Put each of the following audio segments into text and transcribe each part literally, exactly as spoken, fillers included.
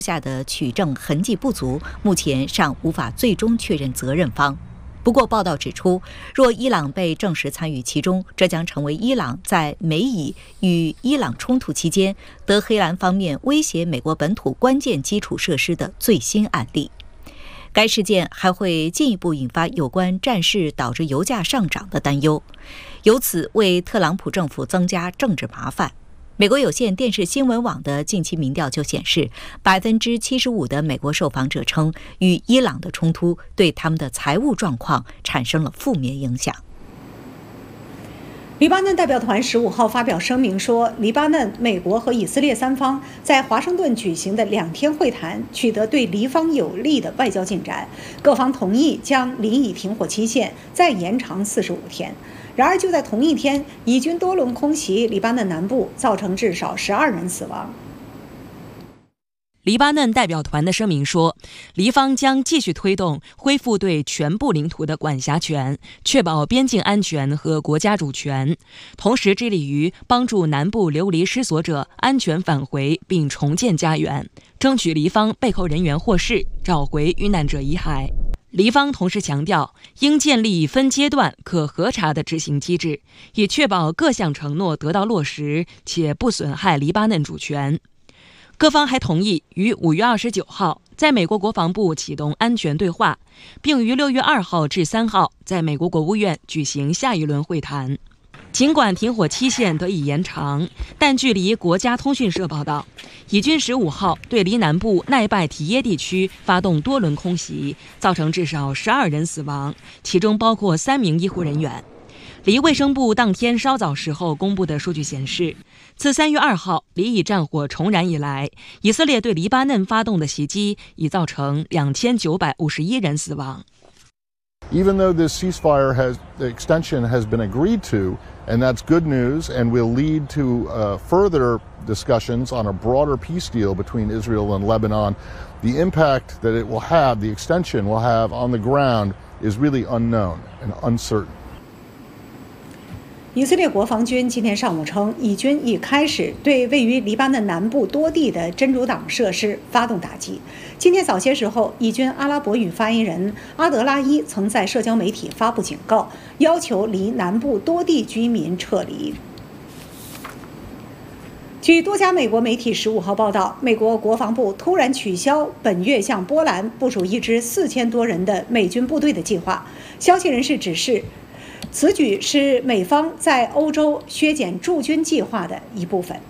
下的取证痕迹不足，目前尚无法最终确认责任方。不过，报道指出，若伊朗被证实参与其中，这将成为伊朗在美以与伊朗冲突期间，德黑兰方面威胁美国本土关键基础设施的最新案例。该事件还会进一步引发有关战事导致油价上涨的担忧，由此为特朗普政府增加政治麻烦。美国有线电视新闻网的近期民调就显示，百分之七十五的美国受访者称，与伊朗的冲突对他们的财务状况产生了负面影响。 黎巴嫩代表团十五号发表声明说，黎巴嫩、美国和以色列三方在华盛顿举行的两天会谈取得对黎方有利的外交进展，各方同意将黎以停火期限再延长四十五天。然而，就在同一天，以军多轮空袭黎巴嫩南部，造成至少十二人死亡。 黎巴嫩代表团的声明说，黎方将继续推动恢复对全部领土的管辖权，确保边境安全和国家主权，同时致力于帮助南部流离失所者安全返回并重建家园，争取黎方背后人员获释，找回遇难者遗骸。黎方同时强调，应建立分阶段可核查的执行机制，以确保各项承诺得到落实，且不损害黎巴嫩主权。各方还同意于五月二十九号在美国国防部启动安全对话，并于六月二号至三号在美国国务院举行下一轮会谈。尽管停火期限得以延长，但据黎国家通讯社报道，以军十五号对黎南部奈拜提耶地区发动多轮空袭，造成至少十二人死亡，其中包括三名医护人员。黎卫生部当天稍早时候公布的数据显示，自三月二号黎以战火重燃以来，以色列对黎巴嫩发动的袭击已造成两千九百五十一人死亡。 Even though this ceasefire has the extension has been agreed to, and that's good news, and will lead to uh, further discussions on a broader peace deal between Israel and Lebanon, the impact that it will have, the extension will have on the ground, is really unknown and uncertain. 以色列国防军今天上午称，以军已开始对位于黎巴嫩南部多地的真主党设施发动打击。今天早些时候，以军阿拉伯语发言人阿德拉伊曾在社交媒体发布警告，要求离南部多地居民撤离。据多家美国媒体十五号报道，美国国防部突然取消本月向波兰部署一支四千多人的美军部队的计划。消息人士指示，此举是美方在欧洲削减驻军计划的一部分。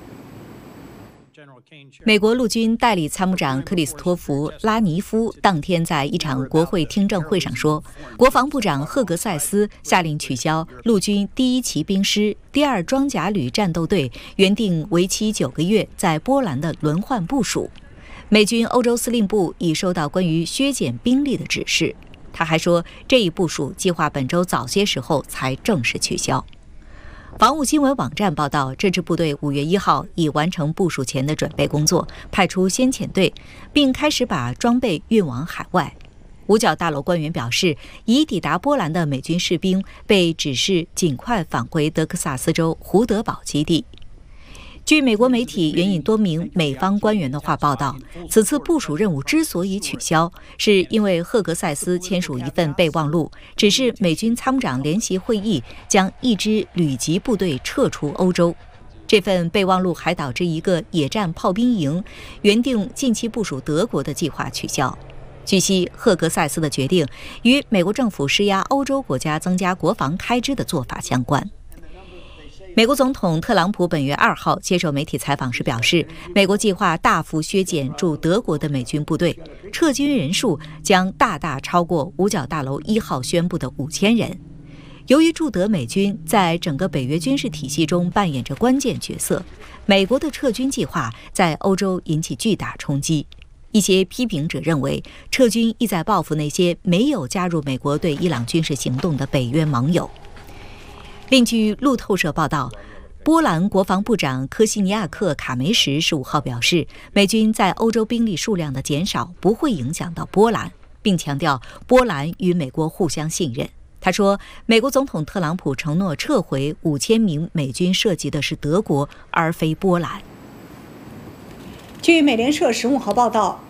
美国陆军代理参谋长克里斯托弗·拉尼夫当天在一场国会听证会上说，国防部长赫格塞斯下令取消陆军第一骑兵师第二装甲旅战斗队原定为期九个月在波兰的轮换部署。美军欧洲司令部已收到关于削减兵力的指示。他还说，这一部署计划本周早些时候才正式取消。防务新闻网站报道，这支部队五月一号已完成部署前的准备工作，派出先遣队，并开始把装备运往海外。五角大楼官员表示，已抵达波兰的美军士兵被指示尽快返回德克萨斯州胡德堡基地。据美国媒体援引多名美方官员的话报道，此次部署任务之所以取消，是因为赫格塞斯签署一份备忘录，指示美军参谋长联席会议将一支旅级部队撤出欧洲。这份备忘录还导致一个野战炮兵营原定近期部署德国的计划取消。据悉，赫格塞斯的决定与美国政府施压欧洲国家增加国防开支的做法相关。美国总统特朗普本月二号接受媒体采访时表示，美国计划大幅削减驻德国的美军部队，撤军人数将大大超过五角大楼一号宣布的五千人。由于驻德美军在整个北约军事体系中扮演着关键角色，美国的撤军计划在欧洲引起巨大冲击。一些批评者认为，撤军意在报复那些没有加入美国对伊朗军事行动的北约盟友。另据路透社报道，波兰国防部长科西尼亚克·卡梅什十五号表示，美军在欧洲兵力数量的减少不会影响到波兰，并强调波兰与美国互相信任。他说，美国总统特朗普承诺撤回五千名美军涉及的是德国，而非波兰。 据美联社十五号报道。